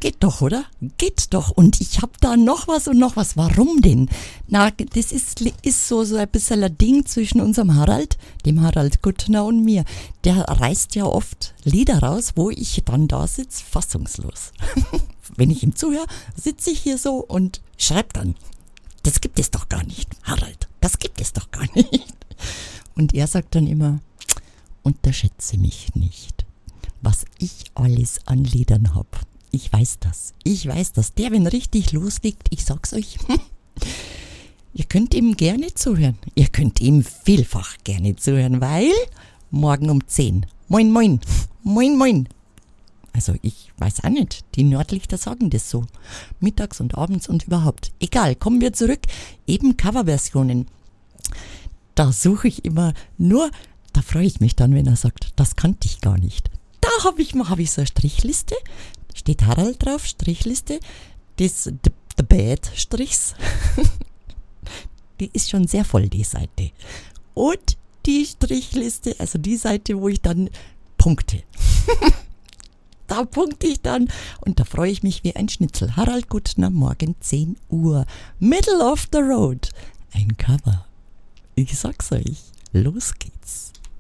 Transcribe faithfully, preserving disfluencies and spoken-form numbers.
geht doch, oder? Geht doch. Und ich hab da noch was und noch was. Warum denn? Na, das ist, ist so, so ein bisschen ein Ding zwischen unserem Harald, dem Harald Kuttner und mir. Der reißt ja oft Lieder raus, wo ich dann da sitze, fassungslos. Wenn ich ihm zuhöre, sitze ich hier so und schreib dann. Das gibt es doch gar nicht, Harald. Das gibt es doch gar nicht. Und er sagt dann immer, unterschätze mich nicht, was ich alles an Liedern hab. Ich weiß das. Ich weiß das. Der, wenn richtig loslegt, ich sag's euch, ihr könnt ihm gerne zuhören. Ihr könnt ihm vielfach gerne zuhören, weil morgen um zehn. Moin, moin. Moin, moin. Also ich weiß auch nicht. Die Nordlichter sagen das so. Mittags und abends und überhaupt. Egal, kommen wir zurück. Eben Coverversionen. Da suche ich immer nur, da freue ich mich dann, wenn er sagt, das kannte ich gar nicht. Da habe ich mal hab ich so eine Strichliste. Steht Harald drauf, Strichliste. Das The, the Bad Strichs. Die ist schon sehr voll, die Seite. Und die Strichliste, also die Seite, wo ich dann punkte. Da punkte ich dann und da freue ich mich wie ein Schnitzel. Harald Kuttner, morgen zehn Uhr. Middle of the Road. Ein Cover. Ich sag's euch. Los geht's.